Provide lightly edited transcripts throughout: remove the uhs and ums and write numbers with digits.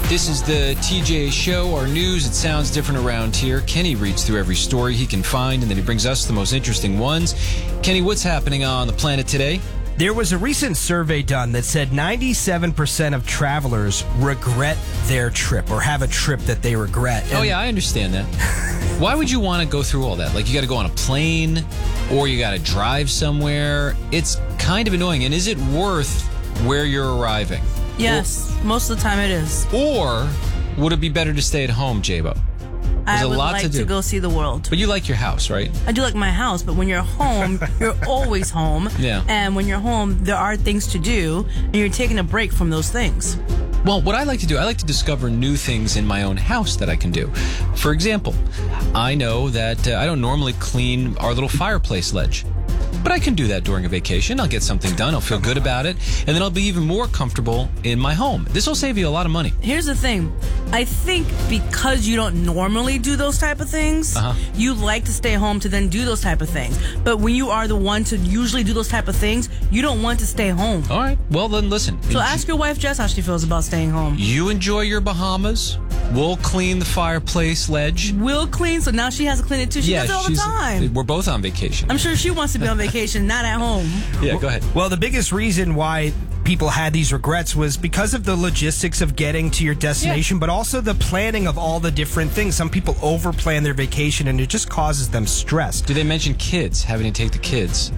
This is the TJ Show, our news. It sounds different around here. Kenny reads through every story he can find, and then he brings us the most interesting ones. Kenny, what's happening on the planet today? There was a recent survey done that said 97% of travelers regret their trip or have a trip that they regret. Oh, yeah, I understand that. Why would you want to go through all that? Like, you got to go on a plane or you got to drive somewhere. It's kind of annoying. And is it worth where you're arriving? Yes, most of the time it is. Or would it be better to stay at home, J-Bo? I would lot like to do. to go see the world. But you like your house, right? I do like my house, but when you're home, you're always home. Yeah. And when you're home, there are things to do, and you're taking a break from those things. Well, what I like to do, I like to discover new things in my own house that I can do. For example, I know that I don't normally clean our little fireplace ledge. But I can do that during a vacation. I'll get something done. I'll feel good about it. And then I'll be even more comfortable in my home. This will save you a lot of money. Here's the thing. I think because you don't normally do those type of things, you like to stay home to then do those type of things. But when you are the one to usually do those type of things, you don't want to stay home. All right. Well, then listen. So ask your wife, Jess, how she feels about staying home. You enjoy your Bahamas. We'll clean the fireplace ledge. We'll clean, so now she has to clean it too. She does it all the time. We're both on vacation. I'm sure she wants to be on vacation, not at home. Yeah, go ahead. Well, the biggest reason why people had these regrets was because of the logistics of getting to your destination, but also the planning of all the different things. Some people overplan their vacation, and it just causes them stress. Do they mention kids, having to take the kids?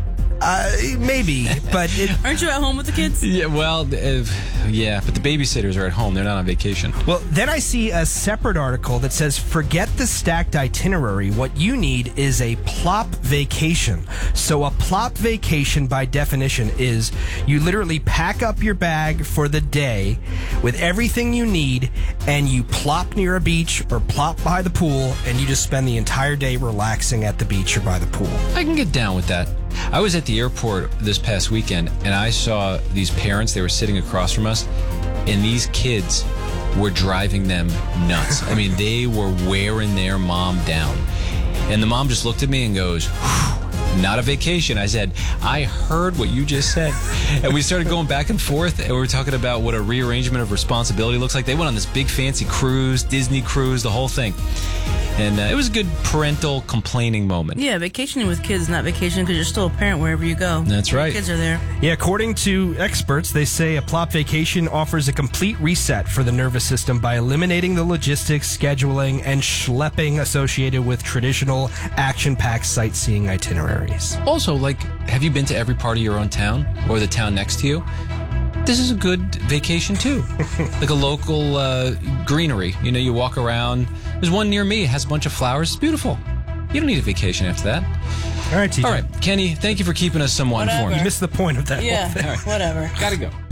Maybe, but Aren't you at home with the kids? Yeah, well, yeah, but the babysitters are at home. They're not on vacation. Well, then I see a separate article that says, forget the stacked itinerary. What you need is a plop vacation. So a plop vacation, by definition, is you literally pack up your bag for the day with everything you need, and you plop near a beach or plop by the pool, and you just spend the entire day relaxing at the beach or by the pool. I can get down with that. I was at the airport this past weekend, and I saw these parents. They were sitting across from us, and these kids were driving them nuts. I mean, they were wearing their mom down. And the mom just looked at me and goes, not a vacation. I said, I heard what you just said. And we started going back and forth, and we were talking about what a rearrangement of responsibility looks like. They went on this big fancy cruise, Disney cruise, the whole thing. And it was a good parental complaining moment. Yeah, vacationing with kids is not vacation because you're still a parent wherever you go. That's right. Kids are there. Yeah, according to experts, they say a plop vacation offers a complete reset for the nervous system by eliminating the logistics, scheduling, and schlepping associated with traditional action-packed sightseeing itineraries. Also, like, have you been to every part of your own town or the town next to you? This is a good vacation, too. Like a local greenery. You know, you walk around. There's one near me. It has a bunch of flowers. It's beautiful. You don't need a vacation after that. All right, TJ. All right, Kenny, thank you for keeping us somewhat informed. You missed the point of that whole thing. Yeah, whatever. Gotta go.